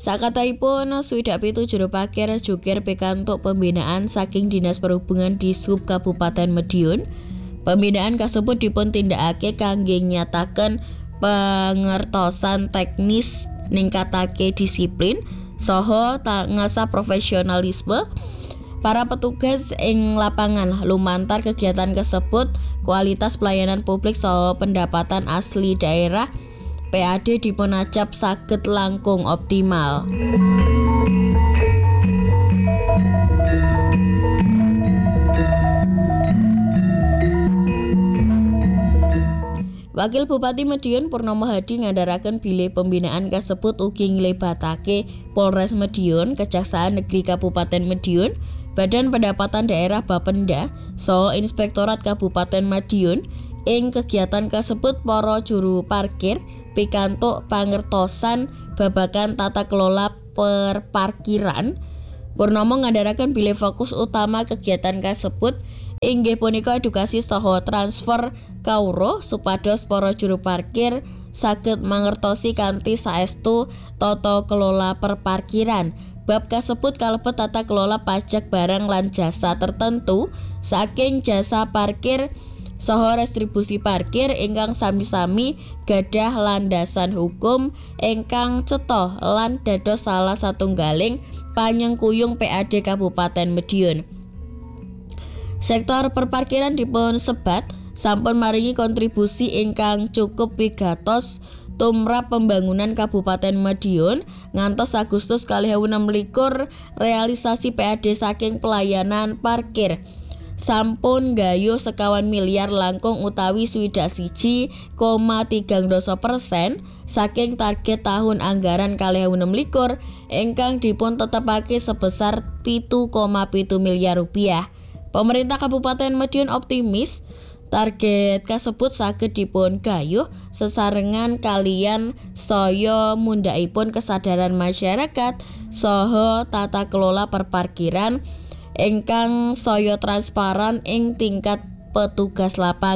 Sakataipun swidak pitu juru parkir jukir pikantuk pembinaan saking Dinas Perhubungan di Sub Kabupaten Madiun. Pembinaan kasebut dipun tindakake kangge nyataken pangertosan teknis, ningkatake disiplin saha ngasah profesionalisme para petugas ing lapangan. Lumantar kegiatan kasebut, kualitas pelayanan publik saha pendapatan asli daerah PAD dipunacap saged langkung optimal. Wakil Bupati Madiun Purnomo Hadi ngandharaken bilih pembinaan kasebut ugi nglebatake Polres Madiun, Kejaksaan Negeri Kabupaten Madiun, Badan Pendapatan Daerah Bapenda, saha Inspektorat Kabupaten Madiun. Ing kegiatan kasebut para juru parkir pikantuk pangertosan babagan tata kelola perparkiran. Purnomo ngandharaken bilih fokus utama kegiatan kasebut inggih punika edukasi saha transfer kawruh supados para juru parkir saged mangertosi kanthi saestu tata kelola perparkiran. Bab kasebut kalebet tata kelola pajak barang lan jasa tertentu saking jasa parkir saha restribusi parkir ingkang sami-sami gadah landasan hukum ingkang cetha lan dados salah satunggaling panyengkuyung PAD Kabupaten Madiun. Sektor perparkiran dipun sebat sampun maringi kontribusi ingkang cukup wigatos tumrap pembangunan Kabupaten Madiun ngantos Agustus 2016 realisasi PAD saking pelayanan parkir sampun gayuh 51 miliar langkung utawi 61,3% saking target tahun anggaran 2016 ingkang dipun tetepake sebesar 7,7 miliar rupiah. Pemerintah Kabupaten Madiun optimis target kasebut saged dipun gayuh sesarengan kalian saya mundhakipun kesadaran masyarakat saha tata kelola perparkiran ingkang saya transparan ing tingkat petugas lapangan.